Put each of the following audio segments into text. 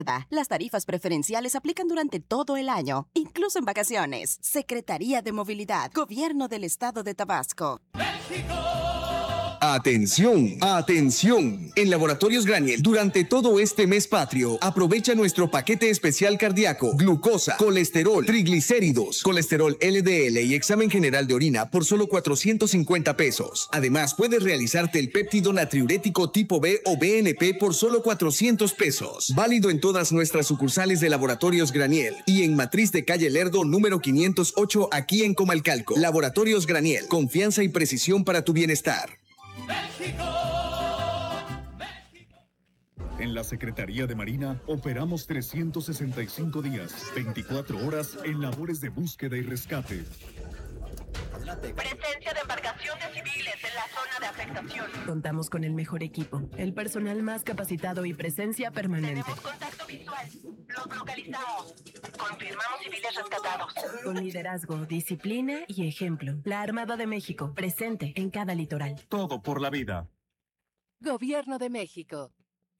Las tarifas preferenciales aplican durante todo el año, incluso en vacaciones. Secretaría de Movilidad, Gobierno del Estado de Tabasco. ¡México! ¡Atención! ¡Atención! En Laboratorios Graniel, durante todo este mes patrio, aprovecha nuestro paquete especial cardíaco, glucosa, colesterol, triglicéridos, colesterol LDL y examen general de orina por solo 450 pesos. Además, puedes realizarte el péptido natriurético tipo B o BNP por solo 400 pesos. Válido en todas nuestras sucursales de Laboratorios Graniel y en Matriz de Calle Lerdo, número 508, aquí en Comalcalco. Laboratorios Graniel, confianza y precisión para tu bienestar. ¡México! ¡México! En la Secretaría de Marina operamos 365 días, 24 horas en labores de búsqueda y rescate. Presencia de embarcaciones civiles en la zona de afectación. Contamos con el mejor equipo, el personal más capacitado y presencia permanente. Tenemos contacto visual. Los localizamos. Confirmamos civiles rescatados. Con liderazgo, disciplina y ejemplo. La Armada de México, presente en cada litoral. Todo por la vida. Gobierno de México.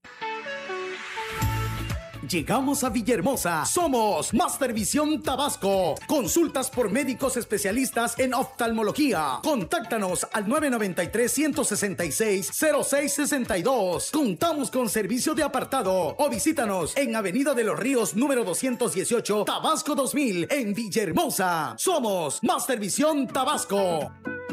Llegamos a Villahermosa. Somos Master Visión Tabasco. Consultas por médicos especialistas en oftalmología. Contáctanos al 993-166-0662. Contamos con servicio de apartado o visítanos en Avenida de los Ríos número 218, Tabasco 2000, en Villahermosa. Somos Master Visión Tabasco.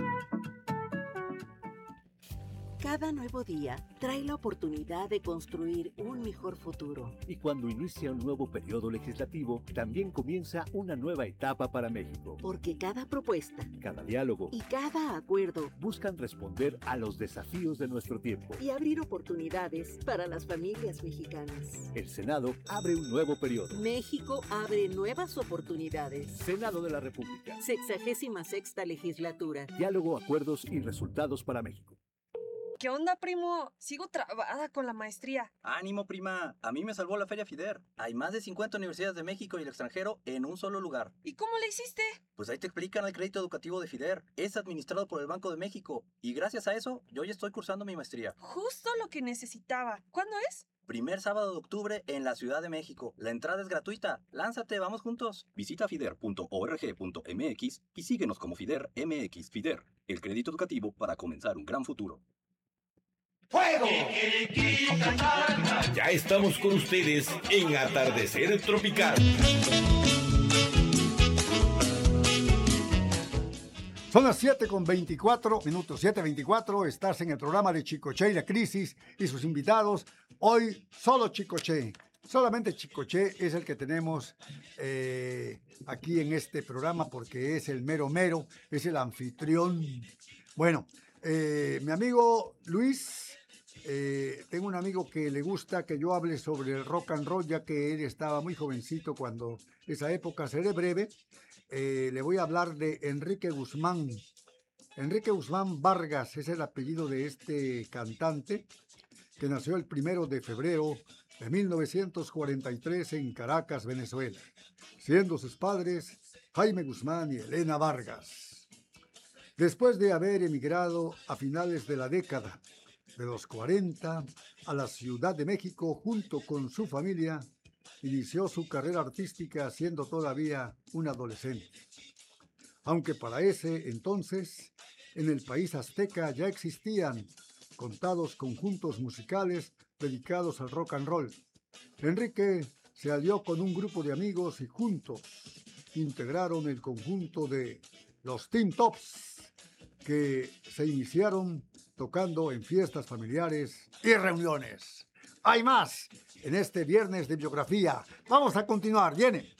Cada nuevo día trae la oportunidad de construir un mejor futuro. Y cuando inicia un nuevo periodo legislativo, también comienza una nueva etapa para México. Porque cada propuesta, cada diálogo y cada acuerdo buscan responder a los desafíos de nuestro tiempo y abrir oportunidades para las familias mexicanas. El Senado abre un nuevo periodo. México abre nuevas oportunidades. Senado de la República. 66ª legislatura. Diálogo, acuerdos y resultados para México. ¿Qué onda, primo? Sigo trabada con la maestría. Ánimo, prima. A mí me salvó la Feria FIDER. Hay más de 50 universidades de México y el extranjero en un solo lugar. ¿Y cómo le hiciste? Pues ahí te explican el crédito educativo de FIDER. Es administrado por el Banco de México. Y gracias a eso, yo ya estoy cursando mi maestría. Justo lo que necesitaba. ¿Cuándo es? Primer sábado de octubre en la Ciudad de México. La entrada es gratuita. Lánzate, vamos juntos. Visita fider.org.mx y síguenos como FIDER MX. FIDER, el crédito educativo para comenzar un gran futuro. ¡Fuego! Ya estamos con ustedes en Atardecer Tropical. Son las 7:24 minutos, 7:24. Estás en el programa de Chicoche y la Crisis y sus invitados. Hoy solo Chicoche. Solamente Chicoche es el que tenemos aquí en este programa porque es el mero mero, es el anfitrión. Bueno, mi amigo Luis, tengo un amigo que le gusta que yo hable sobre el rock and roll, ya que él estaba muy jovencito cuando esa época. Seré breve. Le voy a hablar de Enrique Guzmán. Enrique Guzmán Vargas es el apellido de este cantante que nació el 1 de febrero de 1943 en Caracas, Venezuela, siendo sus padres Jaime Guzmán y Elena Vargas. Después de haber emigrado a finales de la década de los 40 a la Ciudad de México junto con su familia, inició su carrera artística siendo todavía un adolescente. Aunque para ese entonces, en el país azteca ya existían contados conjuntos musicales dedicados al rock and roll. Enrique se alió con un grupo de amigos y juntos integraron el conjunto de los Teen Tops, que se iniciaron tocando en fiestas familiares y reuniones. Hay más en este viernes de biografía. Vamos a continuar. Viene.